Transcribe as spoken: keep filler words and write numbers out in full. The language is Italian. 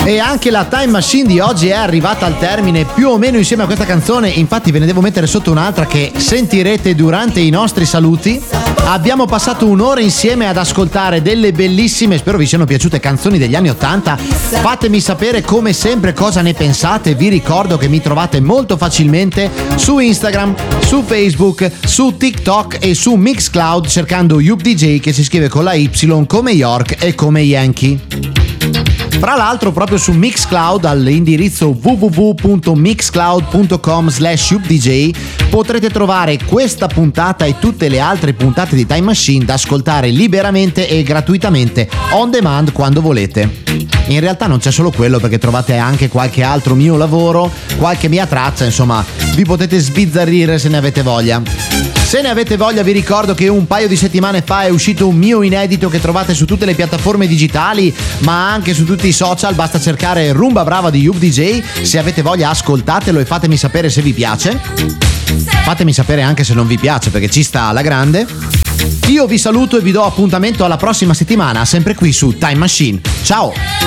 E anche la Time Machine di oggi è arrivata al termine più o meno insieme a questa canzone. Infatti ve ne devo mettere sotto un'altra che sentirete durante i nostri saluti. Abbiamo passato un'ora insieme ad ascoltare delle bellissime, spero vi siano piaciute, canzoni degli anni ottanta. Fatemi sapere come sempre cosa ne pensate. Vi ricordo che mi trovate molto facilmente su Instagram, su Facebook, su TikTok e su Mixcloud cercando Yup D J, che si scrive con la Y come York e come Yankee. Fra l'altro proprio su Mixcloud all'indirizzo w w w punto mixcloud punto com slash yup d j potrete trovare questa puntata e tutte le altre puntate di Time Machine da ascoltare liberamente e gratuitamente on demand quando volete. In realtà non c'è solo quello, perché trovate anche qualche altro mio lavoro, qualche mia traccia, insomma vi potete sbizzarrire se ne avete voglia. Se ne avete voglia vi ricordo che un paio di settimane fa è uscito un mio inedito che trovate su tutte le piattaforme digitali ma anche su tutti i social, basta cercare Rumba Brava di Yup D J. Se avete voglia ascoltatelo e fatemi sapere se vi piace, fatemi sapere anche se non vi piace, perché ci sta alla grande. Io vi saluto e vi do appuntamento alla prossima settimana, sempre qui su Time Machine. Ciao!